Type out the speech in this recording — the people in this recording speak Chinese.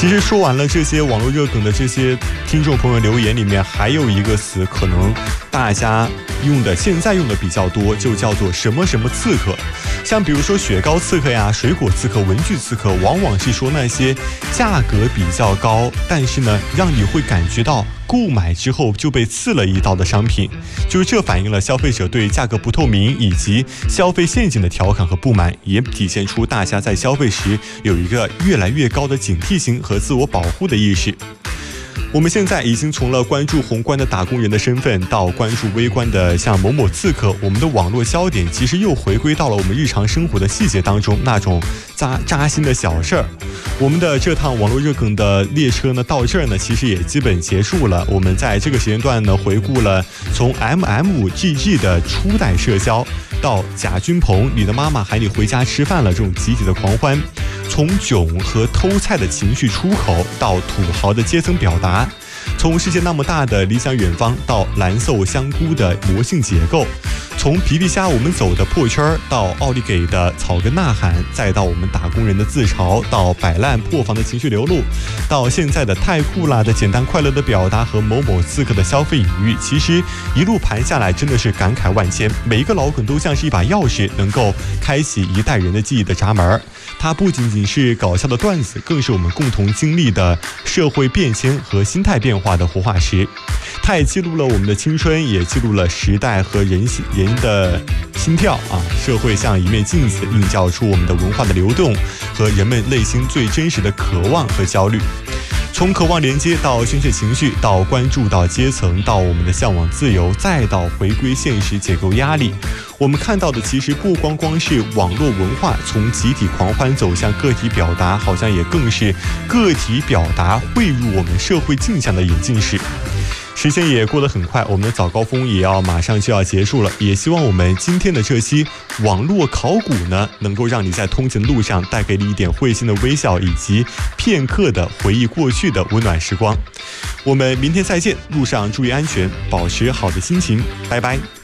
其实说完了这些网络热梗的这些听众朋友留言里面，还有一个词可能大家现在用的比较多，就叫做什么什么刺客。像比如说雪糕刺客呀、水果刺客、文具刺客，往往是说那些价格比较高，但是呢让你会感觉到购买之后就被刺了一刀的商品。就是这反映了消费者对价格不透明以及消费陷阱的调侃和不满，也体现出大家在消费时有一个越来越高的警惕心和自我保护的意识。我们现在已经从了关注宏观的打工人的身份，到关注微观的像某某刺客，我们的网络焦点其实又回归到了我们日常生活的细节当中，那种扎心的小事儿。我们的这趟网络热梗的列车呢，到这儿呢其实也基本结束了。我们在这个时间段呢，回顾了从 MMGG 的初代社交，到贾君鹏你的妈妈喊你回家吃饭了这种集体的狂欢，从囧和偷菜的情绪出口到土豪的阶层表达，从世界那么大的理想远方到蓝瘦香菇的魔性结构，从皮皮虾我们走的破圈到奥利给的草根呐喊，再到我们打工人的自嘲，到摆烂破防的情绪流露，到现在的太酷啦的简单快乐的表达和某某刺客的消费隐喻。其实一路盘下来真的是感慨万千，每一个老梗都像是一把钥匙，能够开启一代人的记忆的闸门。它不仅仅是搞笑的段子，更是我们共同经历的社会变迁和心态变化的活化石。它也记录了我们的青春，也记录了时代和人的心跳啊！社会像一面镜子，映照出我们的文化的流动和人们内心最真实的渴望和焦虑。从渴望连接到宣泄情绪，到关注到阶层，到我们的向往自由，再到回归现实解构压力，我们看到的其实不光光是网络文化从集体狂欢走向个体表达，好像也更是个体表达汇入我们社会镜像的演进史。时间也过得很快，我们的早高峰也马上就要结束了，也希望我们今天的这期网络考古呢，能够让你在通勤路上带给你一点会心的微笑，以及片刻的回忆过去的温暖时光。我们明天再见，路上注意安全，保持好的心情，拜拜。